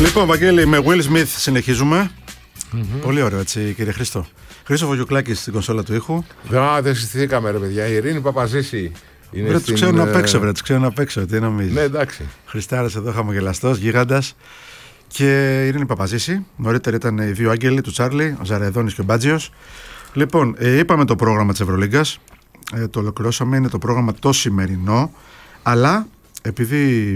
Λοιπόν, Βαγγέλη, με Will Smith συνεχίζουμε. Πολύ ωραίο, έτσι, κύριε Χρήστο. Χρήστο Βογιουκλάκης στην κονσόλα του ήχου. Δεν συστηθήκαμε, ρε παιδιά. Η Ειρήνη Παπαζήση είναι. Βρε, τους ξέρω να παίξω, βρε, τους ξέρω να παίξω. Τι νομίζεις? Ναι, εντάξει. Χριστάρας εδώ, χαμογελαστός, γίγαντας. Και η Ειρήνη Παπαζήση. Νωρίτερα ήταν οι δύο άγγελοι του Τσάρλι, ο Ζαρεδόνης και ο Μπάτζιος. Λοιπόν, είπαμε το πρόγραμμα της Ευρωλίγκας. Το ολοκληρώσαμε, είναι το πρόγραμμα το σημερινό. Αλλά επειδή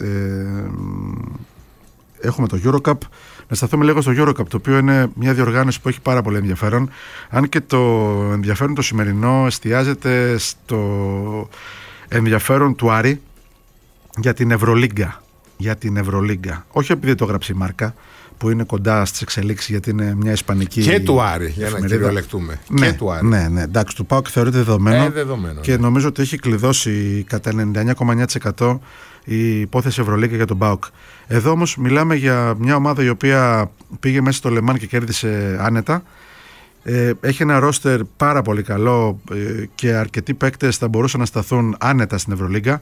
έχουμε το EuroCup, να σταθούμε λίγο στο EuroCup, το οποίο είναι μια διοργάνωση που έχει πάρα πολύ ενδιαφέρον. Αν και το ενδιαφέρον το σημερινό εστιάζεται στο ενδιαφέρον του Άρη για την Ευρωλίγκα. Για την Ευρωλίγκα. Όχι επειδή το έγραψε η Μάρκα, που είναι κοντά στις εξελίξεις, γιατί είναι μια ισπανική. Και του Άρη, για να κυριολεκτούμε. Ναι, και του Άρη. Ναι, εντάξει, του ΠΑΟΚ θεωρείται δεδομένο. Δεδομένο. Και νομίζω ότι έχει κλειδώσει κατά 99,9% η υπόθεση Ευρωλίγκα για τον ΠΑΟΚ. Εδώ όμως μιλάμε για μια ομάδα η οποία πήγε μέσα στο Λεμάν και κέρδισε άνετα. Έχει ένα ρόστερ πάρα πολύ καλό και αρκετοί παίκτες θα μπορούσαν να σταθούν άνετα στην Ευρωλίγκα.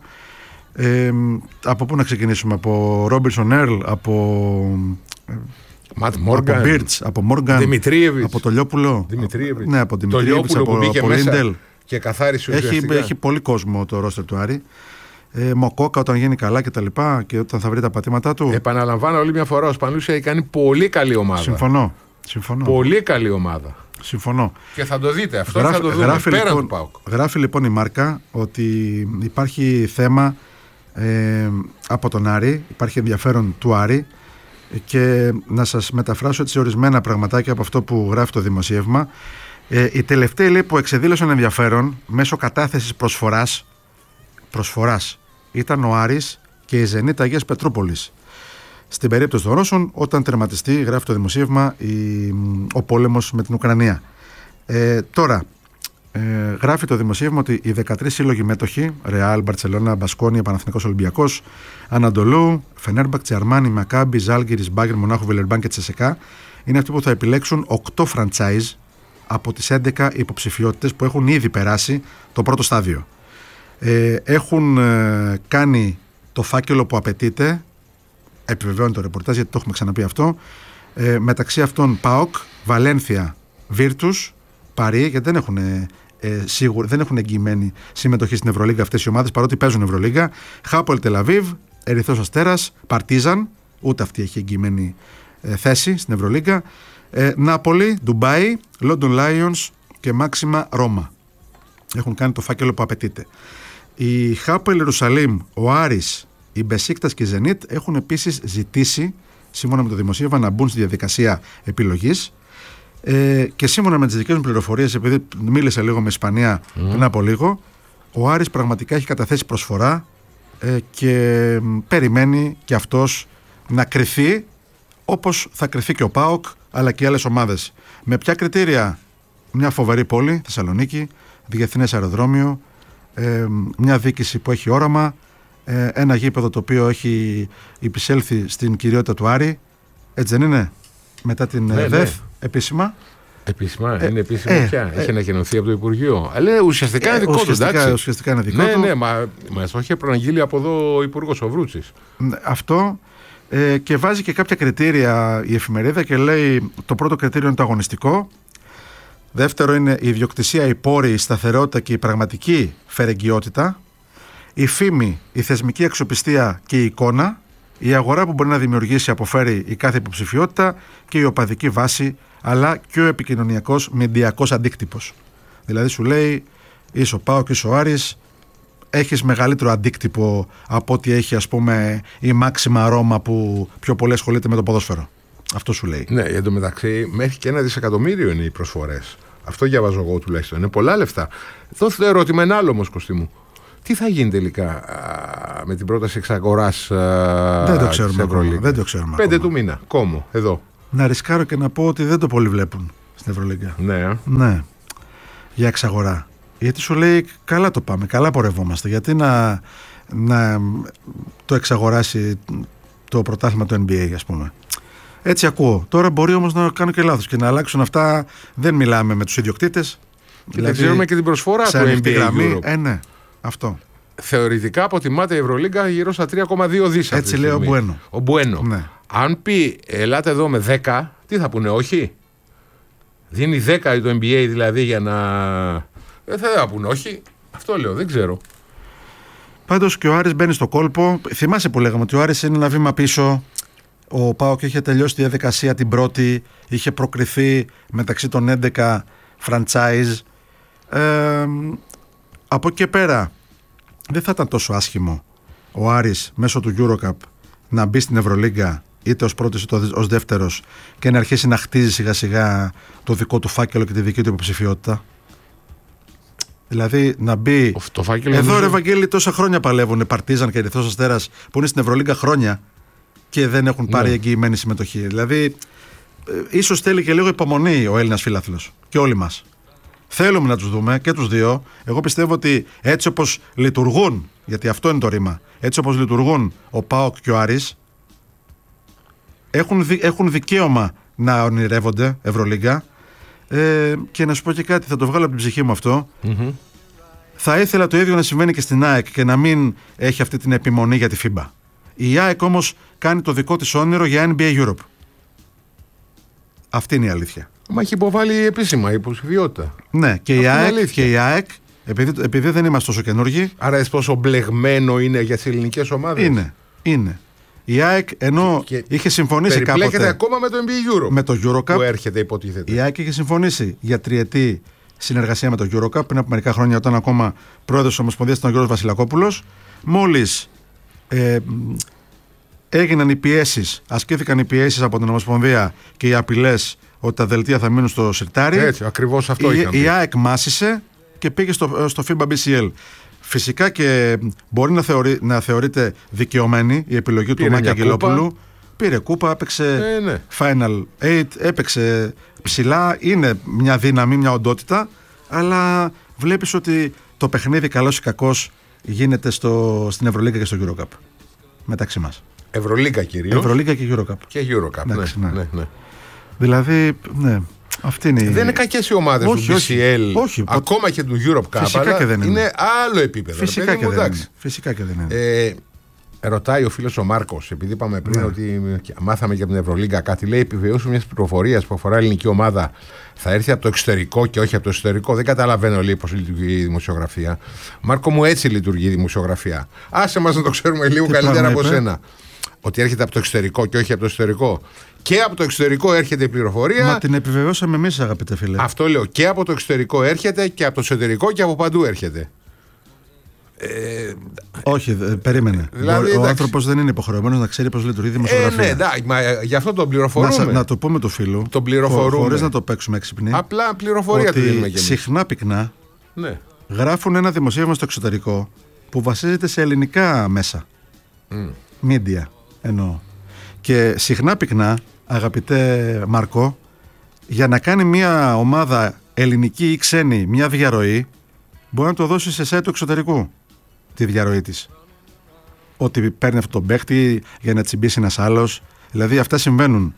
Από πού να ξεκινήσουμε? Από Ρόμπινσον Έρλ, από Μπίρτς, από Μόργαν, από το Λιόπουλο. Ναι, από Δημητρίεβιτς, από Λίντελ. Και καθάρισε ουσιαστικά. Έχει πολύ κόσμο το ρόστερ του Άρη. Μοκόκα όταν γίνει καλά και τα λοιπά, και όταν θα βρει τα πατήματά του. Επαναλαμβάνω άλλη μια φορά, ο Σπανούσια έχει κάνει πολύ καλή ομάδα. Συμφωνώ. Πολύ καλή ομάδα. Συμφωνώ. Και θα το δείτε αυτό, θα το δούμε πέραν του ΠΑΟΚ. Γράφει λοιπόν η Μάρκα ότι υπάρχει θέμα από τον Άρη, υπάρχει ενδιαφέρον του Άρη, και να σας μεταφράσω έτσι ορισμένα πραγματάκια από αυτό που γράφει το δημοσίευμα. Οι τελευταίοι, λέει, που εξεδήλωσαν ενδιαφέρον μέσω κατάθεσης προσφοράς ήταν ο Άρης και η Ζενίτ Αγίας Πετρούπολης. Στην περίπτωση των Ρώσων, όταν τερματιστεί, γράφει το δημοσίευμα, ο πόλεμος με την Ουκρανία. Τώρα, γράφει το δημοσίευμα ότι οι 13 σύλλογοι μέτοχοι, Ρεάλ, Μπαρτσελώνα, Μπασκόνια, Παναθηναϊκός, Ολυμπιακός, Ανατολού, Φενέρμπαχτσε, Αρμάνι, Μακάμπι, Ζάλγκιρις, Μπάγερν, Μονάχου, Βιλερμπάν και Τσεσεκά, είναι αυτοί που θα επιλέξουν 8 franchise από τις 11 υποψηφιότητες που έχουν ήδη περάσει το πρώτο στάδιο. Έχουν κάνει το φάκελο που απαιτείται, επιβεβαιώνει το ρεπορτάζ, γιατί το έχουμε ξαναπεί αυτό, μεταξύ αυτών ΠΑΟΚ, Βαλένθια, Βίρτους, Παρί, γιατί δεν έχουν εγγυημένη συμμετοχή στην Ευρωλίγκα αυτές οι ομάδες, παρότι παίζουν Ευρωλίγκα. Χάπολ Τελαβίβ, Ερυθρός Αστέρας, Παρτίζαν, ούτε αυτή έχει εγγυημένη θέση στην Ευρωλίγκα. Νάπολη, Ντουμπάι, Λόντον Λάιονς και Μάξιμα Ρώμα. Έχουν κάνει το φάκελο που απαιτείται. Η Χάπολ Ιερουσαλήμ, ο Άρης, η Μπεσίκτας και η Ζενίτ έχουν επίσης ζητήσει, σύμφωνα με το δημοσίευμα, να μπουν στη διαδικασία επιλογής. Και σύμφωνα με τις δικές μου πληροφορίες, επειδή μίλησα λίγο με Ισπανία πριν από λίγο, ο Άρης πραγματικά έχει καταθέσει προσφορά και περιμένει και αυτός να κριθεί όπως θα κριθεί και ο ΠΑΟΚ, αλλά και οι άλλες ομάδες. Με ποια κριτήρια? Μια φοβερή πόλη, Θεσσαλονίκη, διεθνές αεροδρόμιο, μια διοίκηση που έχει όραμα, ένα γήπεδο το οποίο έχει υπησέλθει στην κυριότητα του Άρη. Έτσι δεν είναι? Μετά την ΔΕΘ, επίσημα. Επίσημα, είναι επίσημα πια. Έχει ανακοινωθεί από το Υπουργείο. Αλλά ουσιαστικά είναι δικό του, εντάξει. Ουσιαστικά είναι δικό του. Ναι, μας το είχε προαναγγείλει από εδώ ο Υπουργός ο Βρούτσης. Αυτό. Και βάζει και κάποια κριτήρια η εφημερίδα και λέει: το πρώτο κριτήριο είναι το αγωνιστικό. Δεύτερο είναι η ιδιοκτησία, η πόρη, η σταθερότητα και η πραγματική φερεγγιότητα. Η φήμη, η θεσμική αξιοπιστία και η εικόνα. Η αγορά που μπορεί να δημιουργήσει, αποφέρει η κάθε υποψηφιότητα, και η οπαδική βάση, αλλά και ο επικοινωνιακός μηντιακός αντίκτυπος. Δηλαδή σου λέει, είσαι ο ΠΑΟΚ, είσαι ο Άρης, έχεις μεγαλύτερο αντίκτυπο από ό,τι έχει, ας πούμε, η Μάξιμα Ρώμα που πιο πολύ ασχολείται με το ποδόσφαιρο. Αυτό σου λέει. Ναι, εν τω μεταξύ μέχρι και 1 δισεκατομμύριο είναι οι προσφορές. Αυτό διαβάζω εγώ τουλάχιστον. Είναι πολλά λεφτά. Εδώ το ερώτημα είναι άλλο όμως, Κωστή μου. Τι θα γίνει τελικά με την πρόταση εξαγοράς δεν το ξέρουμε ακόμα. Δεν το ξέρουμε 5 του μήνα, κόμμο, εδώ. Να ρισκάρω και να πω ότι δεν το πολύ βλέπουν στην Ευρωλίγκα. Ναι. Για εξαγορά. Γιατί σου λέει, καλά το πάμε, καλά πορευόμαστε. Γιατί να το εξαγοράσει το πρωτάθλημα του NBA, ας πούμε. Έτσι ακούω. Τώρα μπορεί όμως να κάνω και λάθος και να αλλάξουν αυτά. Δεν μιλάμε με τους ιδιοκτήτες. Και δεν ξέρουμε και την προσφορά του NBA. Ναι, αυτό. Θεωρητικά αποτιμάται η Ευρωλίγκα γύρω στα 3,2 δις. Έτσι λέει ο Μπουένο. Ο Μπουένο. Ναι. Αν πει ελάτε εδώ με 10, τι θα πούνε, όχι. Δίνει 10 το NBA δηλαδή για να. Δεν θα πούνε όχι. Αυτό λέω, δεν ξέρω. Πάντως και ο Άρης μπαίνει στο κόλπο. Θυμάσαι που λέγαμε ότι ο Άρης είναι ένα βήμα πίσω. Ο ΠΑΟΚ είχε τελειώσει τη διαδικασία την πρώτη. Είχε προκριθεί μεταξύ των 11 franchise. Από εκεί και πέρα δεν θα ήταν τόσο άσχημο ο Άρης μέσω του EuroCup να μπει στην Ευρωλίγκα είτε ως πρώτος είτε ως δεύτερος και να αρχίσει να χτίζει σιγά σιγά το δικό του φάκελο και τη δική του υποψηφιότητα. Δηλαδή να μπει. Εδώ ρε Ευαγγέλη, τόσα χρόνια παλεύουν Παρτίζαν και Ερυθρός Αστέρας που είναι στην Ευρωλίγκα χρόνια και δεν έχουν πάρει εγγυημένη συμμετοχή. Δηλαδή, ίσως θέλει και λίγο υπομονή ο Έλληνας φιλάθλος και όλοι μας. Θέλουμε να τους δούμε και τους δύο. Εγώ πιστεύω ότι έτσι όπως λειτουργούν, γιατί αυτό είναι το ρήμα, έτσι όπως λειτουργούν ο ΠΑΟΚ και ο Άρης, έχουν δικαίωμα να ονειρεύονται Ευρωλίγκα. Και να σου πω και κάτι, θα το βγάλω από την ψυχή μου αυτό. Θα ήθελα το ίδιο να συμβαίνει και στην ΑΕΚ και να μην έχει αυτή την επιμονή για τη FIBA. Η ΑΕΚ όμως κάνει το δικό της όνειρο για NBA Europe. Αυτή είναι η αλήθεια. Μα έχει υποβάλει επίσημα υποψηφιότητα. Ναι, και η ΑΕΚ επειδή δεν είμαστε τόσο καινούργοι. Άρα τόσο μπλεγμένο είναι για τις ελληνικές ομάδες. Είναι. Η ΑΕΚ ενώ είχε συμφωνήσει κάποτε. Περιπλέκεται ακόμα με το NBA Europe. Με το EuroCup. Που έρχεται, υποτίθεται. Η ΑΕΚ είχε συμφωνήσει για τριετή συνεργασία με το EuroCup πριν από μερικά χρόνια, όταν ακόμα πρόεδρος της Ομοσπονδίας ήταν ο Γιώργος Βασιλακόπουλος. Μόλις έγιναν οι πιέσεις, ασκήθηκαν οι πιέσεις από την Ομοσπονδία και οι απειλές ότι τα δελτία θα μείνουν στο σιρτάρι. Έτσι, ακριβώς αυτό η ΑΕΚ μάσησε και πήγε στο FIBA BCL. Φυσικά και μπορεί να θεωρείται δικαιωμένη η επιλογή του Μάκη Αγγελόπουλου. Πήρε κούπα, έπαιξε Final 8, έπαιξε ψηλά. Είναι μια δύναμη, μια οντότητα. Αλλά βλέπεις ότι το παιχνίδι καλός ή κακός γίνεται στην Ευρωλίγκα και στο EuroCup. Μεταξύ μας. Ευρωλίγκα κυρίως. Ευρωλίγκα και EuroCup. Και EuroCup, ναι. Δηλαδή, ναι. Δεν είναι κακές οι ομάδες του BCL, όχι, ακόμα και του EuroCup. Φυσικά και δεν είναι άλλο επίπεδο. Φυσικά και δεν είναι. Ρωτάει ο φίλος ο Μάρκος, επειδή είπαμε πριν ότι μάθαμε για την Ευρωλίγκα κάτι, λέει επιβεβαίωση μιας πληροφορίας που αφορά ελληνική ομάδα θα έρθει από το εξωτερικό και όχι από το εσωτερικό. Δεν καταλαβαίνω, λέει, πώς λειτουργεί η δημοσιογραφία. Μάρκο μου, έτσι λειτουργεί η δημοσιογραφία. Άσε μας να το ξέρουμε λίγο καλύτερα από σένα. Ότι έρχεται από το εξωτερικό και όχι από το εσωτερικό. Και από το εξωτερικό έρχεται η πληροφορία. Μα την επιβεβαιώσαμε εμείς, αγαπητέ φίλε. Αυτό λέω. Και από το εξωτερικό έρχεται και από το εσωτερικό και από παντού έρχεται. Όχι, περίμενε. Δηλαδή, ο άνθρωπος δεν είναι υποχρεωμένος να ξέρει πώς λειτουργεί η δημοσιογραφία. Ναι, εντάξει, γι' αυτό τον πληροφορούμε. Να το πούμε του φίλου. Τον πληροφορούμε. Χωρίς να το παίξουμε έξυπνοι. Απλά πληροφορία του δίνουμε και εμείς. Συχνά πυκνά γράφουν ένα δημοσίευμα στο εξωτερικό που βασίζεται σε ελληνικά μέσα. Media εννοώ. Και συχνά πυκνά, αγαπητέ Μάρκο, για να κάνει μια ομάδα ελληνική ή ξένη μια διαρροή, μπορεί να το δώσει σε site του εξωτερικού τη διαρροή της. Ότι παίρνει αυτόν τον παίχτη για να τσιμπήσει ένας άλλος. Δηλαδή αυτά συμβαίνουν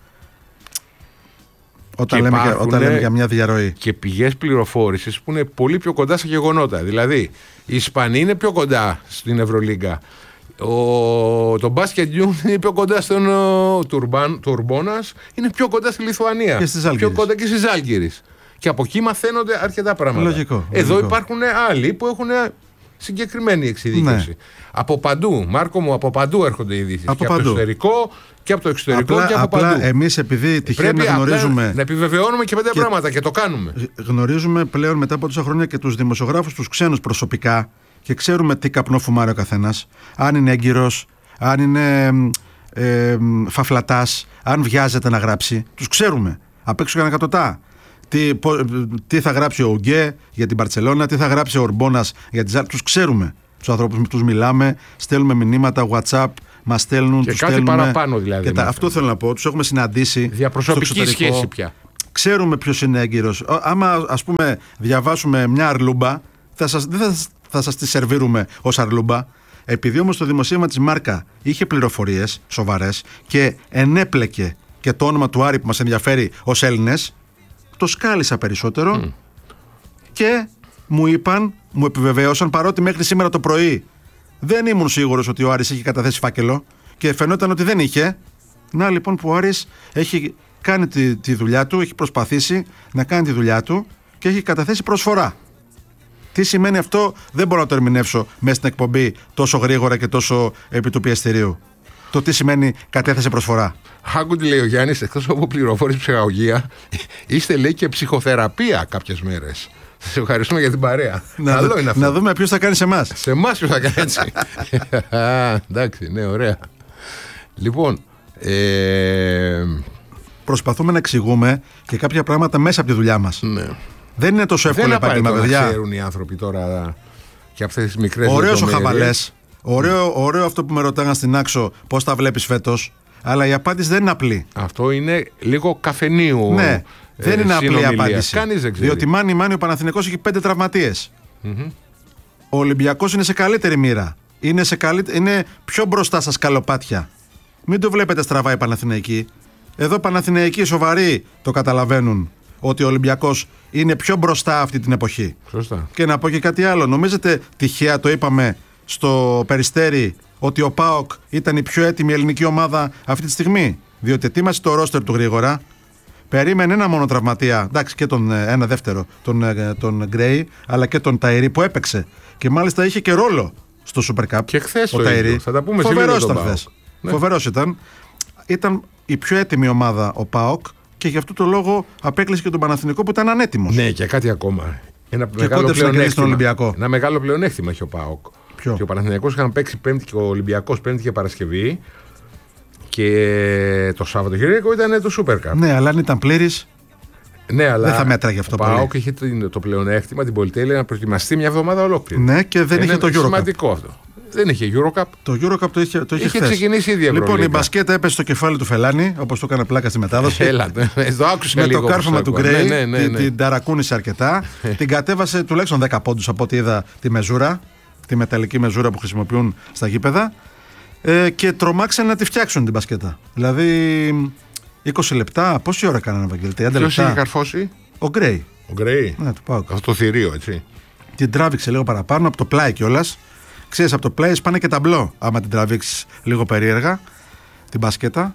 όταν λέμε για μια διαρροή. Και πηγές πληροφόρησης που είναι πολύ πιο κοντά στα γεγονότα. Δηλαδή οι Ισπανοί είναι πιο κοντά στην Ευρωλίγκα. Το Basket News είναι πιο κοντά στον Τουρμπόνας, είναι πιο κοντά στη Λιθουανία. Και στις Άλγηρες. Πιο κοντά και στις Άλγηρες. Και από εκεί μαθαίνονται αρκετά πράγματα. Λογικό. Εδώ υπάρχουν άλλοι που έχουν συγκεκριμένη εξειδίκευση. Ναι. Από παντού, Μάρκο μου, από παντού έρχονται οι ειδήσεις. Και από το εσωτερικό και από το εξωτερικό και από παντού. Εμείς επειδή τυχαίνει να γνωρίζουμε. Να επιβεβαιώνουμε και 5 πράγματα και το κάνουμε. Γνωρίζουμε πλέον μετά από τόσα χρόνια και τους δημοσιογράφους, τους ξένους προσωπικά και ξέρουμε τι καπνό φουμάρει ο καθένας. Αν είναι έγκυρος, αν είναι φαφλατάς, αν βιάζεται να γράψει. Τους ξέρουμε. Απ' έξω για εκατοτά. Τι θα γράψει ο Ουγγέ για την Μπαρτσελώνα, τι θα γράψει ο Ορμπόνας για τις άλλες. Τους ξέρουμε. Τους ανθρώπους με τους μιλάμε, στέλνουμε μηνύματα, WhatsApp, μας στέλνουν. Και κάτι παραπάνω δηλαδή. Αυτό θέλω να πω. Τους έχουμε συναντήσει. Διαπροσωπική σχέση πια. Ξέρουμε ποιος είναι έγκυρος. Άμα ας πούμε διαβάσουμε μια αρλούμπα, θα σας τη σερβίρουμε ως αρλούμπα. Επειδή όμως το δημοσίευμα της Μάρκα είχε πληροφορίες σοβαρές και ενέπλεκε και το όνομα του Άρη που μας ενδιαφέρει ως Έλληνες, το σκάλισα περισσότερο και μου επιβεβαίωσαν, παρότι μέχρι σήμερα το πρωί δεν ήμουν σίγουρος ότι ο Άρης είχε καταθέσει φάκελο και φαινόταν ότι δεν είχε, Να λοιπόν που ο Άρης έχει κάνει τη δουλειά του, έχει προσπαθήσει να κάνει τη δουλειά του και έχει καταθέσει προσφορά. Τι σημαίνει αυτό, δεν μπορώ να το ερμηνεύσω μέσα στην εκπομπή τόσο γρήγορα και τόσο επί του πιεστηρίου. Το τι σημαίνει κατέθεσε προσφορά. Άκου τι λέει ο Γιάννης, εκτός από πληροφόρηση ψυχαγωγία, είστε λέει και ψυχοθεραπεία κάποιες μέρες. Σας ευχαριστούμε για την παρέα. Καλό είναι αυτό. Να δούμε ποιος θα κάνει σε εμάς. Σε εμάς ποιος θα κάνει έτσι. Εντάξει, ναι, ωραία. Λοιπόν, προσπαθούμε να εξηγούμε και κάποια πράγματα μέσα από τη δουλειά μας. Ναι. Δεν είναι τόσο εύκολο επάγγελμα, παιδιά. Δεν ξέρουν οι άνθρωποι τώρα και αυτές τις μικρές ωραίος ο Χαβαλές. Ωραίο αυτό που με ρωτάγαν στην Άξο, πώς τα βλέπεις φέτος. Αλλά η απάντηση δεν είναι απλή. Αυτό είναι λίγο καφενείου. Ναι, δεν είναι απλή απάντηση. Κανείς δεν ξέρει. Διότι μάνι ο Παναθηναϊκός έχει 5 τραυματίες. Ο Ολυμπιακός είναι σε καλύτερη μοίρα. Είναι πιο μπροστά στα σκαλοπάτια. Μην το βλέπετε στραβά οι Παναθηναϊκοί. Εδώ Παναθηναϊκοί σοβαροί το καταλαβαίνουν ότι ο Ολυμπιακός είναι πιο μπροστά αυτή την εποχή. Σωστά. Και να πω και κάτι άλλο. Νομίζετε τυχαία το είπαμε στο Περιστέρι ότι ο ΠΑΟΚ ήταν η πιο έτοιμη ελληνική ομάδα αυτή τη στιγμή? Διότι ετοίμασε το ρόστερ του γρήγορα. Περίμενε ένα μόνο τραυματία. Εντάξει, και ένα δεύτερο, τον Γκρέι, αλλά και τον Ταϊρή που έπαιξε. Και μάλιστα είχε και ρόλο στο Super Cup. Και χθες το ίδιο. Θα τα πούμε σε λίγο. Φοβερός ήταν. Ήταν η πιο έτοιμη ομάδα ο ΠΑΟΚ και γι' αυτό το λόγο απέκλεισε και τον Παναθηναϊκό που ήταν ανέτοιμος. Ναι, και κάτι ακόμα. Ένα μεγάλο πλεονέκτημα έχει ο ΠΑΟΚ. Ποιο? Και ο Παναθηναϊκός είχαν παίξει Πέμπτη και ο Ολυμπιακός Πέμπτη και Παρασκευή. Και το Σαββατοκύριακο ήταν το Super Cup. Ναι, αλλά αν ήταν πλήρης. Ναι, αλλά δεν θα μέτραγε αυτό. Ο ΠΑΟΚ είχε το πλεονέκτημα, την πολυτέλεια να προετοιμαστεί μια εβδομάδα ολόκληρη. Ναι, και δεν είχε το Eurocup. Σημαντικό αυτό. Δεν είχε Eurocup. Το Eurocup το είχε ξεκινήσει ήδη. Λοιπόν, η μπασκέτα έπεσε στο κεφάλι του Φελάνη, όπως το έκανε πλάκα στη μετάδοση. Έλατε. Με το κάρφωμα του Γκρέι. Την ταρακούνησε αρκετά. Την κατέβασε τουλάχιστον 10 πόντους από ό,τι είδα τη μεζούρα. Τη μεταλλική μεζούρα που χρησιμοποιούν στα γήπεδα. Και τρομάξαν να τη φτιάξουν την μπασκέτα. Δηλαδή 20 λεπτά, πόση ώρα κάνανε, Βαγγέλη? 30 λεπτά. Ποιος είχε καρφώσει? Ο Γκρέι. Ο Γκρέι. Ναι, του ΠΑΟΚ. Αυτό το θηρίο, έτσι. Την τράβηξε λίγο παραπάνω από το πλάι κιόλας. Ξέρεις, από το πλάι σπάνε και ταμπλό, άμα την τραβήξεις λίγο περίεργα, την μπασκέτα.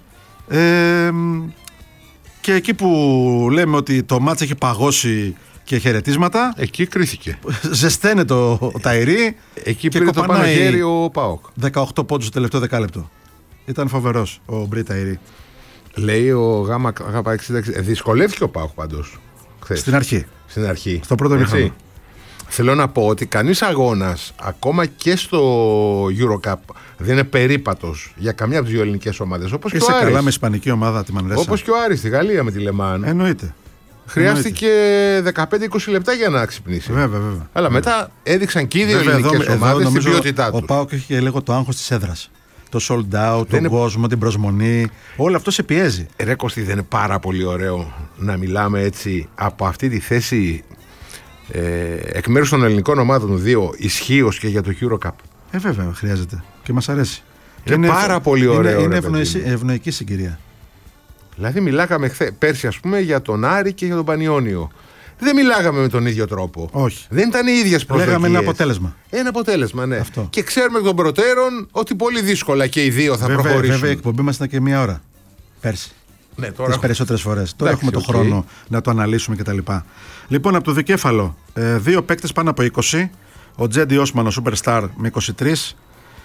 Και εκεί που λέμε ότι το μάτς έχει παγώσει και χαιρετίσματα, εκεί κρίθηκε. Ζεσταίνε το Ταϊρή. Εκεί πήρε το πάνω χέρι ο ΠΑΟΚ. 18 πόντους στο τελευταίο δεκάλεπτο. Ήταν φοβερός ο Μπρι Ταϊρή. Λέει ο ΓΑΠΑ 60. Δυσκολεύτηκε ο ΠΑΟΚ πάντως. Στην αρχή. Στο πρώτο μήχρονο. Θέλω να πω ότι κανείς αγώνας, ακόμα και στο Eurocup, δεν είναι περίπατος για καμία από τις δύο ελληνικές ομάδες. Όπως και ο Άρης. Καλά με ισπανική ομάδα τη Μανρέσα. Όπως και ο Άρης στη Γαλλία με τη Λεμάν. Εννοείται. Χρειάστηκε 15-20 λεπτά για να ξυπνήσει. Βέβαια. Αλλά μετά έδειξαν και οι δύο ελληνικές ομάδες την ποιότητά τους. Ο ΠΑΟΚ έχει λίγο το άγχος της έδρας. Το sold out, τον κόσμο, την προσμονή. Όλο αυτό σε πιέζει. Ρε Κωστή, δεν είναι πάρα πολύ ωραίο να μιλάμε έτσι από αυτή τη θέση εκ μέρους των ελληνικών ομάδων δύο ισχύως και για το Eurocup? Βέβαια, χρειάζεται. Και μας αρέσει. Είναι πάρα πολύ ωραίο. Είναι ευνοϊκή συγκυρία. Δηλαδή, μιλάγαμε πέρσι, ας πούμε, για τον Άρη και για τον Πανιόνιο. Δεν μιλάγαμε με τον ίδιο τρόπο. Όχι. Δεν ήταν οι ίδιες προσδοκίες. Λέγαμε ένα αποτέλεσμα. Ένα αποτέλεσμα, ναι. Αυτό. Και ξέρουμε εκ των προτέρων ότι πολύ δύσκολα και οι δύο θα προχωρήσουν. Βέβαια, η εκπομπή μας ήταν και μία ώρα. Πέρσι. Ναι, τώρα τις περισσότερες φορές. Τώρα έχουμε το χρόνο να το αναλύσουμε κτλ. Λοιπόν, από το δικέφαλο, δύο παίκτες πάνω από 20. Ο Τζέντι Όσμαν, ο Superstar, με 23.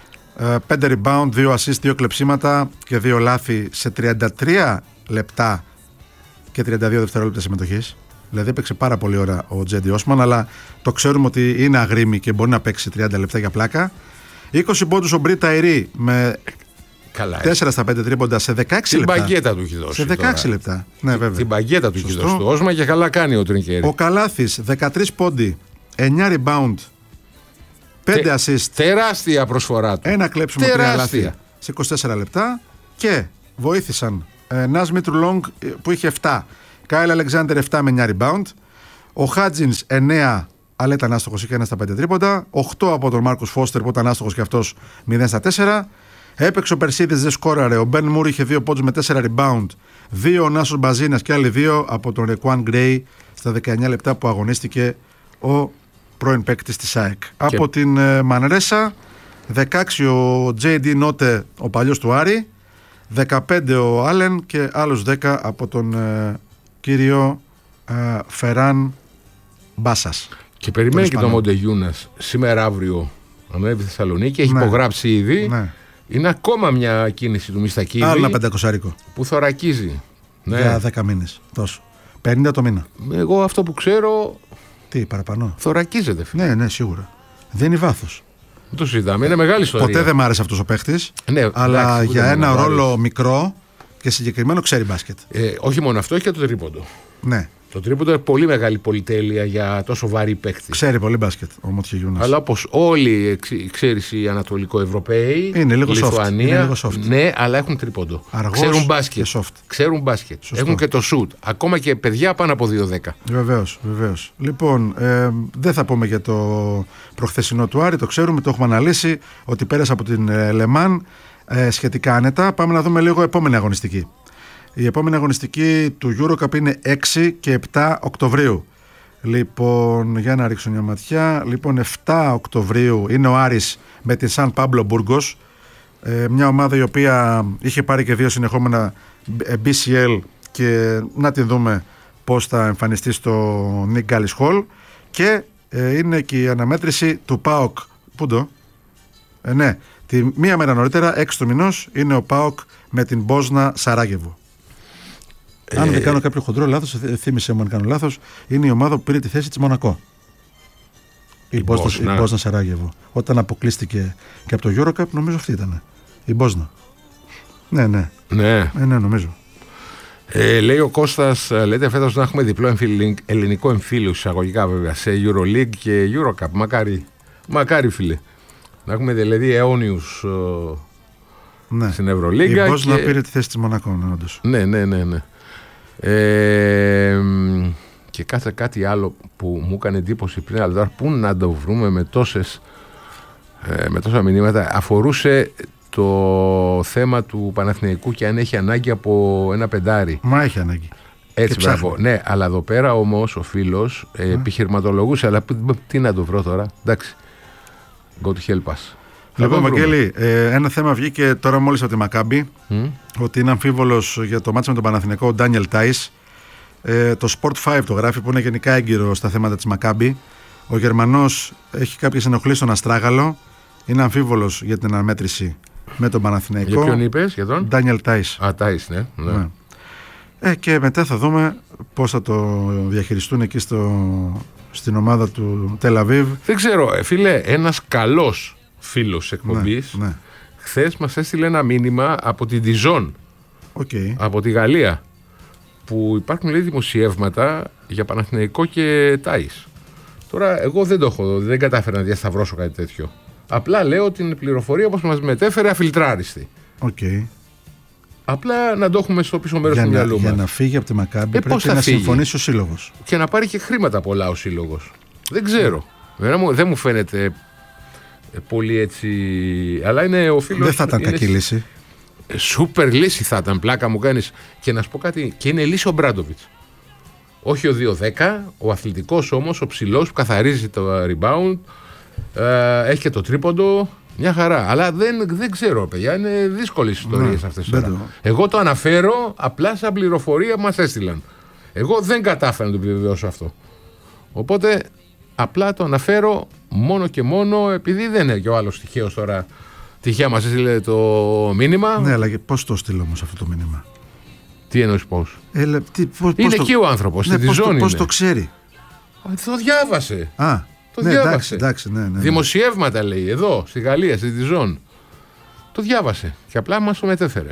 5 rebound, 2 assist, 2 κλεψίματα και 2 λάθη σε 33 λεπτά και 32 δευτερόλεπτα συμμετοχής. Δηλαδή έπαιξε πάρα πολύ ώρα ο Τζέντι Όσμαν, αλλά το ξέρουμε ότι είναι αγρίμη και μπορεί να παίξει 30 λεπτά για πλάκα. 20 πόντους ο Μπρι Ταϊρή με 4 στα 5 τρίποντα σε 16 λεπτά. Την παγκέτα του έχει δώσει. Σε 16 λεπτά. Ναι, βέβαια. Την παγκέτα του έχει δώσει. Το Όσμαν και καλά κάνει ο Τρινκέρι. Ο Καλάθης 13 πόντι, 9 rebound, 5 assist. Τεράστια προσφορά του. Ένα κλέψιμο 3 λάθη σε 24 λεπτά. Και βοήθησαν Νας Μίτρου που είχε 7. Κάιλ Αλεξάνδερ 7 με 9 rebound. Ο Χάτζινς 9, αλλά ήταν άστοχος, είχε 1 στα 5 τρίποντα. 8 από τον Μάρκους Φώστερ που ήταν άστοχος και αυτός 0 στα 4. Έπαιξε ο Περσίδης, δεν σκόραρε. Ο Μπεν Μουρ είχε 2 πόντους με 4 rebound. 2 ο Νάσος Μπαζίνας και άλλοι 2 από τον Ρεκουάν Γκρέι στα 19 λεπτά που αγωνίστηκε ο πρώην παίκτης της ΑΕΚ. Από την Μανρέσα 16 ο JD Νότε, ο παλιός του Άρη. 15 ο Άλεν και άλλους 10 από τον κύριο Φεράν Μπάσας. Και περιμένει και το Μοντεγιούνας σήμερα αύριο ανέβει στη Θεσσαλονίκη, έχει υπογράψει ήδη. Ναι. Είναι ακόμα μια κίνηση του Μιστακίδη. Άλλα 500 που θωρακίζει. Για 10 μήνες. Τόσο. 50 το μήνα. Εγώ αυτό που ξέρω. Τι παραπάνω. Θωρακίζεται. Φίλε. Ναι, σίγουρα. Δεν είναι βάθος. Το συζητάμε. Είναι μεγάλη ιστορία. Ποτέ δεν μ' άρεσε αυτός ο παίχτης. Ναι, αλλά εντάξει, για ένα ρόλο μικρό και συγκεκριμένο ξέρει μπάσκετ. Όχι μόνο αυτό, έχει και το τρίποντο. Ναι. Το τρίποντο είναι πολύ μεγάλη πολυτέλεια για τόσο βαρύ παίκτη. Ξέρει πολύ μπάσκετ ο Μοντεγιούνας. Αλλά όπως όλοι ξέρεις οι Ανατολικοευρωπαίοι, είναι λίγο Λιθουανία, soft. Ναι, αλλά έχουν τρίποντο. Αργός ξέρουν μπάσκετ. Και soft. Ξέρουν μπάσκετ. Σωστό. Έχουν και το shoot. Ακόμα και παιδιά πάνω από 2-10. Βεβαίως. Λοιπόν, δεν θα πούμε για το προχθεσινό του Άρη, το ξέρουμε, το έχουμε αναλύσει ότι πέρασε από την Λεμάν σχετικά άνετα. Πάμε να δούμε λίγο επόμενη αγωνιστική. Η επόμενη αγωνιστική του EuroCup είναι 6 και 7 Οκτωβρίου. Λοιπόν, για να ρίξω μια ματιά. Λοιπόν, 7 Οκτωβρίου είναι ο Άρης με την Σαν Πάμπλο Μπουργκος. Μια ομάδα η οποία είχε πάρει και 2 συνεχόμενα BCL και να την δούμε πώς θα εμφανιστεί στο Nick Gallis Hall. Και είναι και η αναμέτρηση του ΠΑΟΚ. Πού το? Ναι, τη μία μέρα νωρίτερα, 6 του μηνός, είναι ο ΠΑΟΚ με την Μπόσνα Σαράγεβο. Αν δεν κάνω κάποιο χοντρό λάθος, θύμισε μου αν κάνω λάθος, είναι η ομάδα που πήρε τη θέση της Μονακό. Η Μπόσνα Σαράγεβο. Όταν αποκλείστηκε και από το EuroCup, νομίζω αυτή ήταν. Η Μπόσνα. Ναι, νομίζω. Λέει ο Κώστας, λέτε φέτος να έχουμε διπλό ελληνικό εμφύλιο, εισαγωγικά βέβαια, σε EuroLeague και EuroCup. Μακάρι φίλε. Να έχουμε δηλαδή αιώνιους στην Ευρωλίγκα. Η Μπόσνα πήρε τη θέση της Μονακό, όντως. Ναι. Και κάτι άλλο που μου έκανε εντύπωση πριν, αλλά τώρα πού να το βρούμε με τόσα μηνύματα, αφορούσε το θέμα του Παναθηναϊκού και αν έχει ανάγκη από ένα πεντάρι. Μα έχει ανάγκη. Έτσι, μπράβο. Ναι, αλλά εδώ πέρα όμως ο φίλος επιχειρηματολογούσε, αλλά τι να το βρω τώρα. Εντάξει. Go to help us. Λοιπόν, Βαγγέλη, ένα θέμα βγήκε τώρα μόλις από τη Μακάμπι, ότι είναι αμφίβολος για το μάτσο με τον Παναθηναϊκό ο Ντάνιελ Τάις. Το Sport 5 το γράφει, που είναι γενικά έγκυρο στα θέματα της Μακάμπι. Ο Γερμανός έχει κάποιες ενοχλήσεις στον αστράγαλο. Είναι αμφίβολος για την αναμέτρηση με τον Παναθηναϊκό. Για ποιον είπες, για τον? Ντάνιελ Τάις. Τάις, ναι. Και μετά θα δούμε πώς θα το διαχειριστούν εκεί στην ομάδα του Τελαβίβ. Δεν ξέρω, φίλε, ένας καλός φίλος εκπομπής χθες μας έστειλε ένα μήνυμα από την Dijon, από τη Γαλλία, που υπάρχουν, λέει, δημοσιεύματα για Παναθηναϊκό και Τάις. Τώρα εγώ δεν κατάφερα να διασταυρώσω κάτι τέτοιο. Απλά λέω την πληροφορία όπως μας μετέφερε αφιλτράριστη. Απλά να το έχουμε στο πίσω μέρος του μυαλού μας. Για να φύγει από τη Μακάμπι πρέπει να συμφωνήσει ο σύλλογος. Και να πάρει και χρήματα πολλά ο σύλλογος. Δεν ξέρω. Δεν μου φαίνεται πολύ έτσι. Αλλά είναι ο φίλος. Δεν θα ήταν κακή λύση. Σούπερ λύση θα ήταν, πλάκα μου κάνεις. Και να σου πω κάτι, και είναι λύση ο Μπράντοβιτς. Όχι ο 2-10, ο αθλητικός όμως, ο ψηλός που καθαρίζει το rebound, έχει και το τρίποντο. Μια χαρά. Αλλά δεν ξέρω, παιδιά. Είναι δύσκολες ιστορίες αυτές τώρα. Εγώ το αναφέρω απλά σαν πληροφορία που μας έστειλαν. Εγώ δεν κατάφερα να το επιβεβαιώσω αυτό. Οπότε απλά το αναφέρω μόνο και μόνο επειδή δεν είναι και ο άλλος τυχαίος τώρα. Τυχαία μας έστειλε το μήνυμα. Ναι, αλλά πώς το στείλω όμως αυτό το μήνυμα? Τι εννοείς πώς? Είναι εκεί ο άνθρωπος. Ναι, πώς το ξέρει? Το διάβασε. Το διάβασε. Εντάξει, ναι. Δημοσιεύματα λέει εδώ στη Γαλλία, στη Dijon. Το διάβασε και απλά μας το μετέφερε.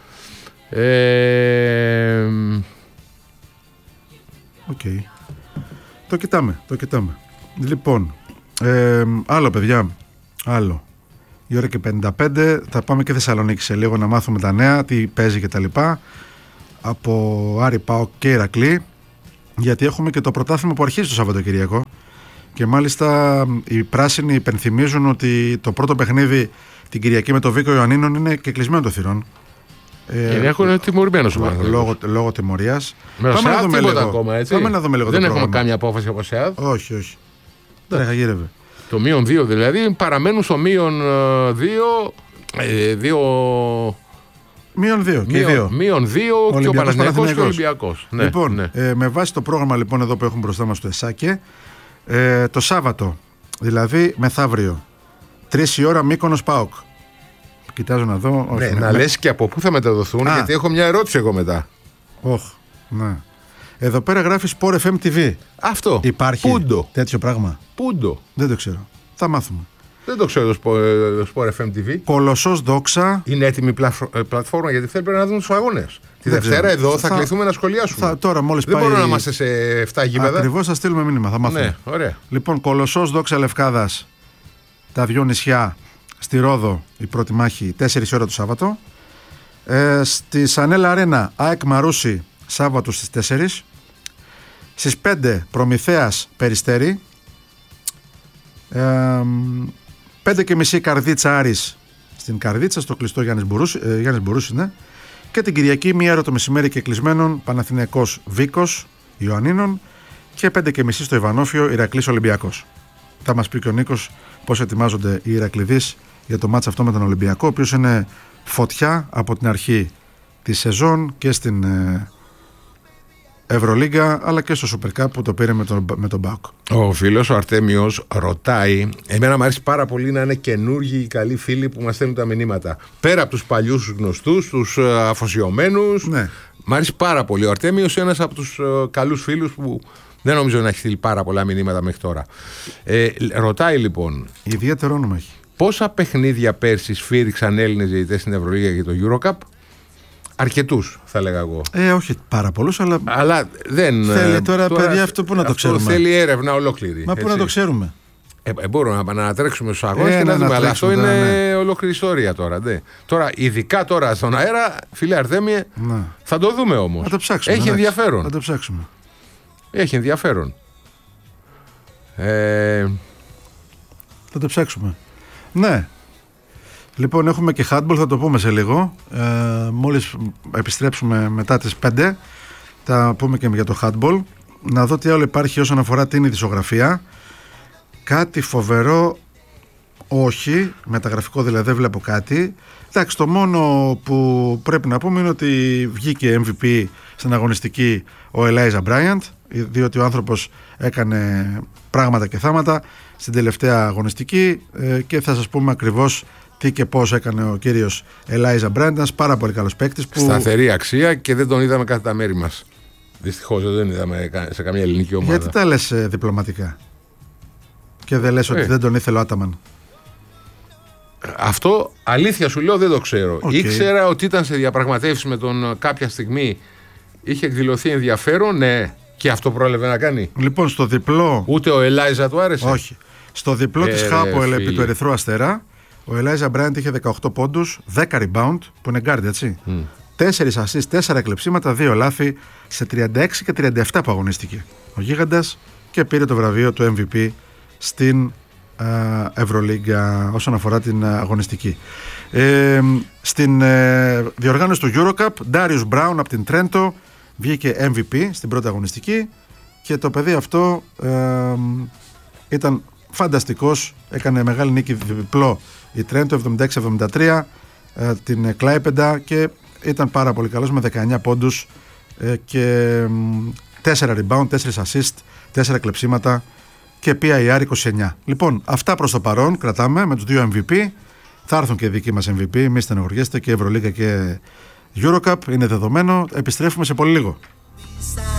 Το κοιτάμε. Λοιπόν, άλλο παιδιά, άλλο. Η ώρα και 55 θα πάμε και Θεσσαλονίκη σε λίγο να μάθουμε τα νέα, τι παίζει και τα λοιπά. Από Άρη, ΠΑΟΚ και Ηρακλή, γιατί έχουμε και το πρωτάθλημα που αρχίζει το Σαββατοκυριακό. Και μάλιστα οι πράσινοι υπενθυμίζουν ότι το πρώτο παιχνίδι την Κυριακή με το Βίκο Ιωαννίνων είναι και κλεισμένο το θυρών. Έχουν τιμωρημένος λόγω τιμωρίας. Πάμε να δούμε λίγο ακόμα, έτσι. Πάμε να δούμε λίγο. Δεν έχουμε κάμια απόφαση από ΣΕΑΔ. Όχι. Τρέχα γύρευε. Το -2 δηλαδή παραμένουν στο -2 δύο -2 και οι δύο. -2 και ο Παναθηναϊκός και ο Ολυμπιακός. Ναι, λοιπόν, ναι. Με βάση το πρόγραμμα λοιπόν εδώ που έχουμε μπροστά μας το ΕΣΑΚΕ, το Σάββατο, δηλαδή μεθαύριο, 3 η ώρα Μύκονος ΠΑΟΚ. Κοιτάζω να δω. Ναι, να λες και από πού θα μεταδοθούν, γιατί έχω μια ερώτηση εγώ μετά. Ναι. Εδώ πέρα γράφει Sport FM TV. Αυτό. Υπάρχει Πούντο. τέτοιο πράγμα? Πούντο. Δεν το ξέρω. Θα μάθουμε. Δεν το ξέρω το Sport FM TV. Κολοσσός Δόξα. Είναι έτοιμη πλατφόρμα, γιατί θέλει να δουν τους αγώνες. Τη Δευτέρα εδώ θα κληθούμε να σχολιάσουμε. Τώρα μόλις δεν πάει... μπορούμε να είμαστε σε 7 γήπεδα. Ακριβώς, θα στείλουμε μήνυμα. Θα μάθουμε. Ναι, ωραία. Λοιπόν, Κολοσσός Δόξα Λευκάδας. Τα δυο νησιά. Στη Ρόδο η πρώτη μάχη 4 ώρα το Σάββατο. Στη Σανέλα Αρένα ΑΕΚ Μαρούσι Σάββατο στις 4. Στις 5 Προμηθέας Περιστέρι. 5:30 Καρδίτσα Άρης στην Καρδίτσα, στο κλειστό Γιάννης Μπουρούση, ναι. Και την Κυριακή 1 ώρα το μεσημέρι και κλεισμένον Παναθηναϊκός Βίκος Ιωαννίνων και 5:30 στο Ιβανόφιο Ηρακλής Ολυμπιακός. Θα μας πει και ο Νίκος πώς ετοιμάζονται οι Ηρακληδείς για το μάτς αυτό με τον Ολυμπιακό, ο οποίος είναι φωτιά από την αρχή της σεζόν και στην Ευρωλίγκα αλλά και στο Super Cup που το πήρε με τον ΠΑΟΚ. Ο φίλος ο Αρτέμιος ρωτάει, εμένα μου αρέσει πάρα πολύ να είναι καινούργιοι οι καλοί φίλοι που μας στέλνουν τα μηνύματα. Πέρα από τους παλιούς τους γνωστούς, τους αφοσιωμένους. Ναι. Μ' αρέσει πάρα πολύ. Ο Αρτέμιος είναι ένας από τους καλούς φίλους που δεν νομίζω να έχει στείλει πάρα πολλά μηνύματα μέχρι τώρα. Ρωτάει λοιπόν. Ιδιαίτερο όνομα έχει. Πόσα παιχνίδια πέρσι σφύριξαν Έλληνες διαιτητές στην Ευρωλίγα και το EuroCup? Αρκετούς, θα λέγα εγώ. Όχι πάρα πολλούς, αλλά δεν. Θέλει τώρα, παιδιά, αυτό πού να το ξέρουμε. Θέλει έρευνα ολόκληρη. Μα πού να το ξέρουμε. Μπορούμε να τρέξουμε στους αγώνες και να δούμε. Αλλά αυτό είναι ολόκληρη ιστορία τώρα. Ναι. Τώρα, ειδικά τώρα στον αέρα, φίλε Αρτέμιε, θα το δούμε όμως. Θα το ψάξουμε. Έχει ενδιαφέρον. Θα το ψάξουμε. Έχει ενδιαφέρον. Θα το ψάξουμε. Ναι. Λοιπόν, έχουμε και handball, θα το πούμε σε λίγο. Μόλις επιστρέψουμε μετά τις 5, θα πούμε και για το handball. Να δω τι άλλο υπάρχει όσον αφορά την ειδησιογραφία. Κάτι φοβερό, όχι, μεταγραφικό δηλαδή δεν βλέπω κάτι. Εντάξει, το μόνο που πρέπει να πούμε είναι ότι βγήκε MVP στην αγωνιστική ο Ελάιζα Μπράιαντ, διότι ο άνθρωπος έκανε πράγματα και θάματα στην τελευταία αγωνιστική και θα σας πούμε ακριβώς τι και πώς έκανε ο κύριος Ελάιζα Μπράιαντ, ένας πάρα πολύ καλός παίκτης. Σταθερή αξία και δεν τον είδαμε κατά τα μέρη μας. Δυστυχώς δεν τον είδαμε σε καμία ελληνική ομάδα. Γιατί τα λες διπλωματικά και δεν λες ότι δεν τον ήθελε ο Άταμαν? Αυτό αλήθεια σου λέω δεν το ξέρω. Ήξερα ότι ήταν σε διαπραγματεύσεις με τον κάποια στιγμή, είχε εκδηλωθεί ενδιαφέρον, ναι, και αυτό πρόλαβε να κάνει. Λοιπόν, στο διπλό. Ούτε ο Ελάιζα του άρεσε. Όχι. Στο διπλό της Χάπολ επί του Ερυθρού Αστέρα, ο Ελάιζα Μπράιαντ είχε 18 πόντους, 10 rebound, που είναι guard, έτσι. 4 assist, 4 κλεψίματα, 2 λάθη σε 36 και 37 που αγωνίστηκε ο γίγαντας και πήρε το βραβείο του MVP στην Ευρωλίγκα όσον αφορά την αγωνιστική. Στην διοργάνωση του EuroCup, Darius Brown από την Τρέντο βγήκε MVP στην πρώτη αγωνιστική και το παιδί αυτό ήταν φανταστικός, έκανε μεγάλη νίκη διπλό η Τρέντο 76-73 την Κλάιπεντα και ήταν πάρα πολύ καλός με 19 πόντους και 4 rebound, 4 assist, 4 κλεψίματα και PIR 29. Λοιπόν, αυτά προς το παρόν κρατάμε με τους δύο MVP. Θα έρθουν και δικοί μας MVP, μη στενοχωριέστε, και Ευρωλίγκα και EuroCup, είναι δεδομένο. Επιστρέφουμε σε πολύ λίγο.